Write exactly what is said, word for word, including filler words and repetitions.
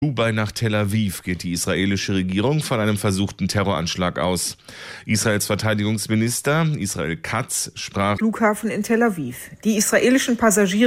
Dubai nach Tel Aviv geht die israelische Regierung von einem versuchten Terroranschlag aus. Israels Verteidigungsminister Israel Katz sprach. Flughafen in Tel Aviv. Die israelischen Passagiere